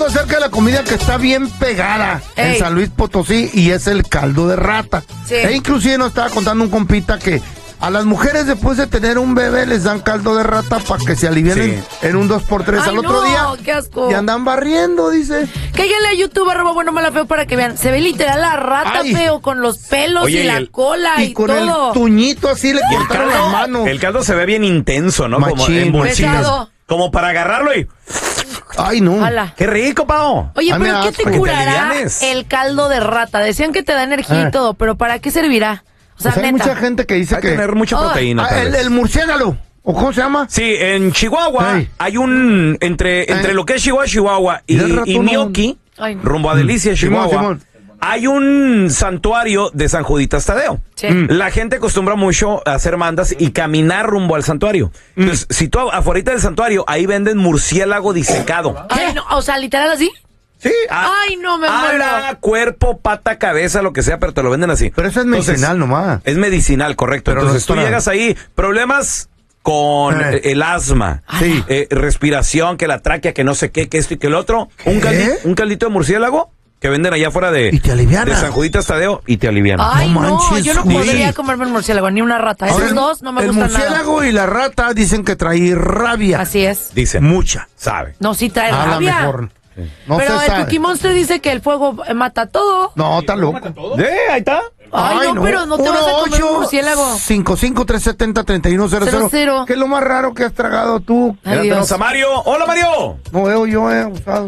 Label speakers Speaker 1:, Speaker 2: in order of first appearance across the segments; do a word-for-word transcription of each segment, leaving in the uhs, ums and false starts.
Speaker 1: Acerca de la comida que está bien pegada Ey. en San Luis Potosí y es el caldo de rata. Sí. E inclusive nos estaba contando un compita que a las mujeres después de tener un bebé les dan caldo de rata para que se alivienen sí. en un dos por tres. Al otro
Speaker 2: no,
Speaker 1: día
Speaker 2: qué asco.
Speaker 1: y andan barriendo, dice.
Speaker 2: Cállale a YouTube, arroba bueno mala feo para que vean. Se ve literal la rata Ay. feo con los pelos Oye, y la el, cola y, y
Speaker 1: con
Speaker 2: todo.
Speaker 1: el tuñito así le cortaron la mano.
Speaker 3: El caldo se ve bien intenso, ¿no? Machín, como en bolsillos. Como para agarrarlo y...
Speaker 1: Ay, no.
Speaker 3: Ala. Qué rico, Pao.
Speaker 2: Oye,
Speaker 1: Ay,
Speaker 2: pero ¿qué te curará
Speaker 3: te
Speaker 2: el caldo de rata? Decían que te da energía ah. y todo, pero ¿para qué servirá? O sea,
Speaker 1: pues hay
Speaker 2: neta.
Speaker 1: mucha gente que dice
Speaker 3: hay
Speaker 1: que...
Speaker 3: que tener mucha proteína.
Speaker 1: Ah, el, el murciélago. ¿O cómo se llama?
Speaker 3: Sí, en Chihuahua hey. hay un... Entre, entre hey. lo que es Chihuahua, Chihuahua y, y, y Mioki, no... rumbo a Delicia, Chihuahua... Simón, Simón. Hay un santuario de San Juditas Tadeo. Sí. La gente acostumbra mucho a hacer mandas y caminar rumbo al santuario. Mm. Entonces, si tú afuera del santuario, ahí venden murciélago disecado.
Speaker 2: Ay, no, o sea, literal así.
Speaker 3: Sí. A,
Speaker 2: Ay, no me muero.
Speaker 3: Ala, cuerpo, pata, cabeza, lo que sea, pero te lo venden así.
Speaker 1: Pero eso es medicinal Entonces, nomás.
Speaker 3: Es medicinal, correcto. Pero Entonces no tú para... llegas ahí, problemas con eh. el asma, sí. eh, respiración, que la tráquea, que no sé qué, que esto y que el otro. Un, caldi, un caldito de murciélago que venden allá afuera de, de San Juditas Tadeo y te aliviana.
Speaker 2: Ay, no, manches, yo no podría sí. comerme el murciélago, ni una rata. Esos Ahora, dos no me gustan nada.
Speaker 1: El murciélago y la rata dicen que trae rabia.
Speaker 2: Así es.
Speaker 3: Dicen.
Speaker 1: Mucha.
Speaker 3: Sabe.
Speaker 2: No, sí trae
Speaker 1: a
Speaker 2: rabia.
Speaker 1: La mejor. Sí. No
Speaker 2: Pero el Cookie Monster dice que el fuego mata todo.
Speaker 1: No, está loco.
Speaker 3: ¿Eh? Ahí está.
Speaker 2: Ay, Ay no, no, pero no te vas a comer un murciélago.
Speaker 1: cinco cinco tres siete cero, tres uno cero cero. ¿Qué es lo más raro que has tragado tú?
Speaker 3: Ya tenemos a Mario. ¡Hola, Mario!
Speaker 1: No veo, yo he usado.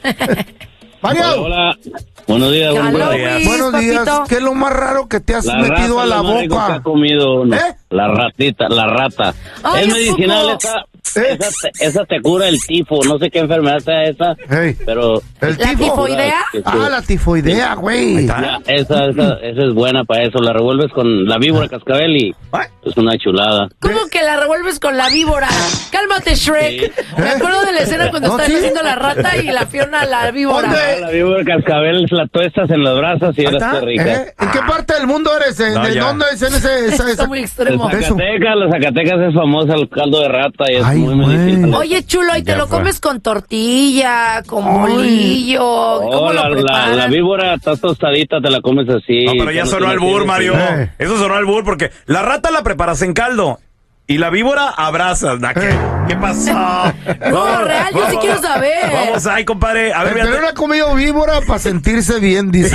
Speaker 1: Mario.
Speaker 4: Hola, hola. Buenos días, buenos
Speaker 2: Hello,
Speaker 4: días.
Speaker 2: Luis,
Speaker 1: buenos días.
Speaker 2: papito.
Speaker 1: ¿Qué es lo más raro que te has
Speaker 4: la
Speaker 1: metido
Speaker 4: rata,
Speaker 1: a la boca?
Speaker 4: Que ha comido uno.
Speaker 1: ¿Eh?
Speaker 4: La ratita, la rata.
Speaker 2: Ay,
Speaker 4: es medicinal esa, ¿Eh? esa, te, esa te cura el tifo. No sé qué enfermedad sea esa, hey. pero...
Speaker 1: ¿El
Speaker 2: ¿La
Speaker 1: tifo?
Speaker 2: tifoidea?
Speaker 1: Ah, la tifoidea, güey.
Speaker 4: Ya, esa, esa, esa es buena para eso. La revuelves con la víbora cascabel y es una chulada.
Speaker 2: ¿Cómo que la revuelves con la víbora? Cálmate, Shrek. Sí. Me acuerdo de la escena cuando no, están ¿sí? haciendo la rata y la Fiona la víbora.
Speaker 4: ¿Dónde? La víbora cascabel la tuestas en las brasas y eres qué rica.
Speaker 1: ¿Eh? ¿En qué parte del mundo eres? No, ¿De ya. dónde es en ese? Esa, esa?
Speaker 2: Está muy extremo.
Speaker 4: De Zacatecas, los Zacatecas es famoso el caldo de rata y es Ay, muy medicinal.
Speaker 2: Oye, chulo, ¿y te ya lo fue. comes con tortilla, con molillo?
Speaker 4: Oh,
Speaker 2: ¿Cómo
Speaker 4: la,
Speaker 2: lo preparas?
Speaker 4: La, la víbora está tostadita, te la comes así.
Speaker 3: No, pero ya sonó al bur, Mario. Eh. Eso sonó al bur porque la rata la preparas en caldo. Y la víbora abrazas, ¿qué, eh. ¿qué pasó?
Speaker 2: No, vamos, real, yo vamos, sí quiero saber.
Speaker 3: Vamos ahí, compadre. A ver,
Speaker 1: pero no ha comido víbora para sentirse bien, dice.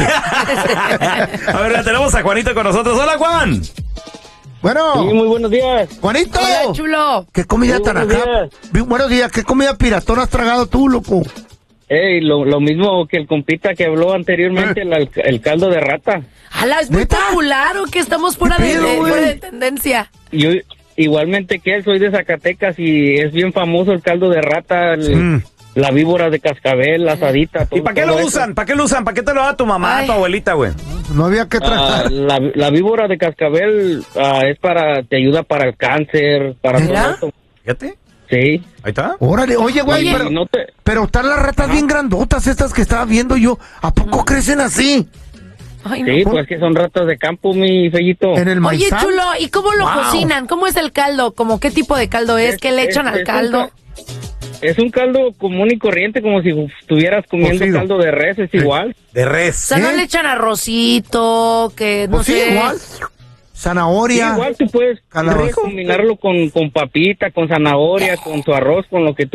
Speaker 3: A ver, ya tenemos a Juanito con nosotros. Hola, Juan.
Speaker 1: Bueno.
Speaker 4: Sí, muy buenos días.
Speaker 1: Juanito.
Speaker 2: Hola, chulo.
Speaker 1: ¿Qué comida
Speaker 4: sí,
Speaker 1: tan acá? Días. Buenos días. ¿Qué comida piratona has tragado tú, loco?
Speaker 4: Ey, lo, lo mismo que el compita que habló anteriormente, eh. el, el caldo de rata.
Speaker 2: ¡Hala, es muy ¿Neta? popular o que estamos fuera de, de, fuera de tendencia!
Speaker 4: Yo, igualmente que él, soy de Zacatecas y es bien famoso el caldo de rata, el, sí. la víbora de cascabel, la asadita. Todo,
Speaker 3: ¿Y para qué lo eso. usan? ¿Para qué lo usan? ¿Para qué te lo da tu mamá, Ay. tu abuelita, güey?
Speaker 1: No había que tratar.
Speaker 4: Uh, la, la víbora de cascabel uh, es para, te ayuda para el cáncer, para todo esto.
Speaker 3: Fíjate.
Speaker 4: Sí.
Speaker 3: Ahí está.
Speaker 1: Órale, oye, güey, pero, no te... pero están las ratas Ajá. bien grandotas estas que estaba viendo yo. ¿A poco no. crecen así?
Speaker 4: Ay, no. Sí, pues que son ratas de campo, mi fellito.
Speaker 1: En el maizal.
Speaker 2: Oye, chulo, ¿y cómo lo wow. cocinan? ¿Cómo es el caldo? ¿Cómo qué tipo de caldo es? es ¿Qué le echan es, al es caldo?
Speaker 4: Un, es un caldo común y corriente, como si estuvieras comiendo Cocido. caldo de res, es igual.
Speaker 3: De res.
Speaker 2: O sea, ¿eh? no le echan arrocito, que no
Speaker 1: pues
Speaker 2: sé.
Speaker 1: Sí, igual. Zanahoria.
Speaker 4: Sí, igual tú puedes, puedes combinarlo con, con papita, con zanahoria, con tu arroz, con lo que tú